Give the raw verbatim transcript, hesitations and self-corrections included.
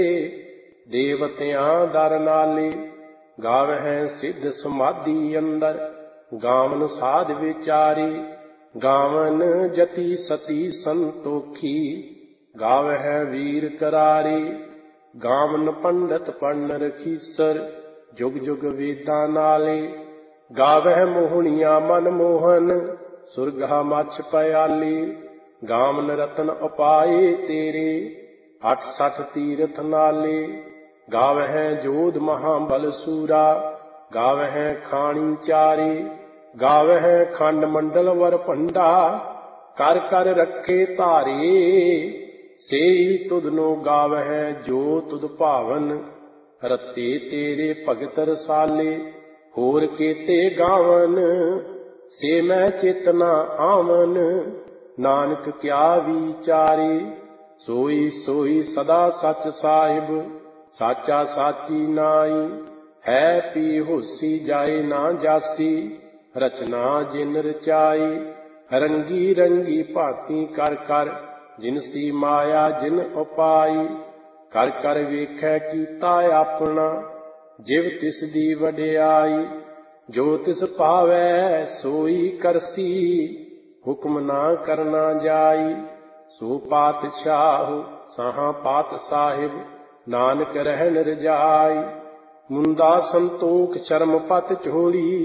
ਦੇਵਤਿਆਂ ਦਰ ਨਾਲੇ। ਗਾਵਹਿ ਸਿੱਧ ਸਮਾਧੀ ਅੰਦਰ ਗਾਵਨ ਸਾਧ ਵਿਚਾਰੀ। ਗਾਵਨ ਜਤੀ ਸਤੀ ਸੰਤੋਖੀ ਗਾਵਹਿ ਵੀਰ ਕਰਾਰੀ। ਗਾਵਨ ਪੰਡਤ ਪੜਨ ਰਖੀਸਰ ਜੁਗ ਜੁਗ ਵੇਦਾਂ ਨਾਲੇ। ਗਾਵਹਿ ਮੋਹਣੀਆਂ ਮਨ ਮੋਹਨ ਸੁਰਗਾ ਮੱਛ ਪਿਆਲੀ। ਗਾਵਨ ਰਤਨ ਉਪਾਏ ਤੇਰੇ ਅੱਠ ਸੱਠ ਤੀਰਥ ਨਾਲੇ। ਗਾਵਹਿ ਜੋਧ ਮਹਾਬਲ ਸੂਰਾ ਗਾਵਹਿ ਖਾਣੀ ਚਾਰੇ। ਗਾਵਹਿ ਖੰਡ ਮੰਡਲ ਵਰ ਭੰਡਾ ਕਰ ਕਰ ਰੱਖੇ ਧਾਰੇ। ਸੇਈ ਤੁਧਨੋ ਗਾਵਹਿ ਜੋ ਤੁਧ ਭਾਵਨ ਰਤੇ ਤੇਰੇ ਭਗਤ ਰਸਾਲੇ। ਹੋਰ ਕੇਤੇ ਗਾਵਨ ਸੇ ਮੈਂ ਚਿਤ ਨ ਆਵਨ ਨਾਨਕ ਕਿਆ ਵਿਚਾਰੇ। ਸੋਈ ਸੋਈ ਸਦਾ ਸੱਚ ਸਾਹਿਬ ਸਾਚਾ ਸਾਚੀ ਨਾਈ। ਹੈ ਪੀ ਹੋਸੀ ਜਾਏ ਨਾ ਜਾਸੀ ਰਚਨਾ ਜਿਨ ਰਚਾਈ। ਰੰਗੀ ਰੰਗੀ ਭਾਂਤੀ ਕਰ ਕਰ ਜਿਨਸੀ ਮਾਇਆ ਜਿਨ ਉਪਾਈ। ਕਰ ਕਰ ਵੇਖੈ ਕੀਤਾ ਆਪਣਾ ਜਿਵ ਤਿਸ ਦੀ ਵਡਿਆਈ। ਜੋ ਤਿਸ ਭਾਵੈ ਸੋਈ ਕਰਸੀ ਹੁਕਮ ਨਾ ਕਰਨਾ ਜਾਈ। ਸੋ ਪਾਤਸ਼ਾਹ ਸਾਹਾਂ ਪਾਤ ਸਾਹਿਬ ਨਾਨਕ ਰਹਿਣ ਰਜਾਈ। ਮੁੰਦਾ ਸੰਤੋਖ ਸ਼ਰਮ ਪਤ ਝੋਲੀ